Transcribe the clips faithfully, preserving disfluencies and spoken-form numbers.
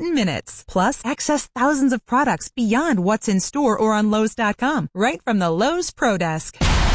in minutes. Plus, access thousands of products beyond what's in store or on Lowe's dot com, right from the Lowe's Pro Desk.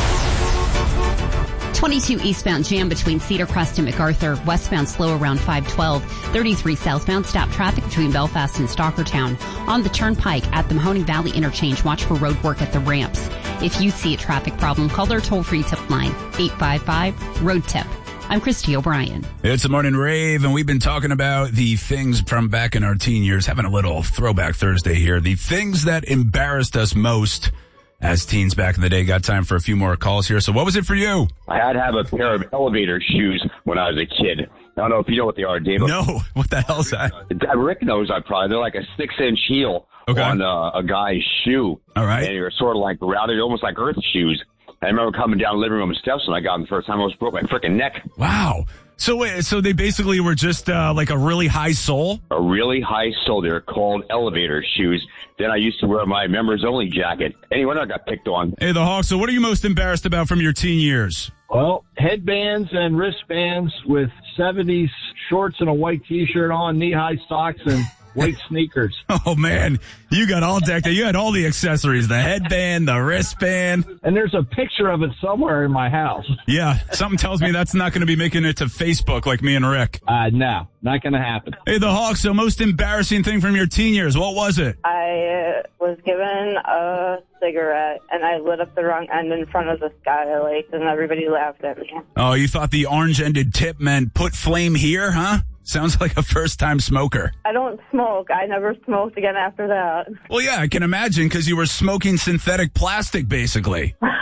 twenty-two eastbound jam between Cedar Crest and MacArthur. Westbound slow around five twelve. thirty-three southbound stop traffic between Belfast and Stockertown. On the Turnpike at the Mahoning Valley interchange, watch for road work at the ramps. If you see a traffic problem, call their toll-free tip line, eight five five, road tip. I'm Christy O'Brien. It's a morning rave, and we've been talking about the things from back in our teen years, having a little throwback Thursday here. The things that embarrassed us most as teens back in the day. Got time for a few more calls here. So what was it for you? I had to have a pair of elevator shoes when I was a kid. I don't know if you know what they are, Dave. No. What the hell's that? Rick knows I probably. They're like a six-inch heel okay. on uh, a guy's shoe. All right. And you're sort of like rounded, almost like earth shoes. I remember coming down the living room steps when I got them the first time. I almost broke my freaking neck. Wow. So wait, so they basically were just uh, like a really high sole? A really high sole. They're called elevator shoes. Then I used to wear my members-only jacket. Anyway, I got picked on. Hey, the Hawk, so what are you most embarrassed about from your teen years? Well, headbands and wristbands with seventies shorts and a white T-shirt on, knee-high socks, and white sneakers. Oh, man. You got all decked out. You had all the accessories, the headband, the wristband. And there's a picture of it somewhere in my house. Yeah. Something tells me that's not going to be making it to Facebook like me and Rick. Uh, no, not going to happen. Hey, the Hawk, so most embarrassing thing from your teen years, what was it? I uh, was given a cigarette, and I lit up the wrong end in front of the skylight, and everybody laughed at me. Oh, you thought the orange-ended tip meant put flame here, huh? Sounds like a first-time smoker. I don't smoke. I never smoked again after that. Well, yeah, I can imagine, because you were smoking synthetic plastic, basically. The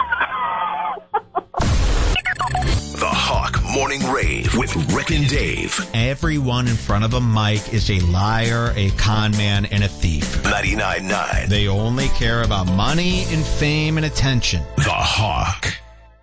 Hawk Morning Rave with Rick and Dave. Everyone in front of a mic is a liar, a con man, and a thief. ninety-nine point nine. They only care about money and fame and attention. The Hawk.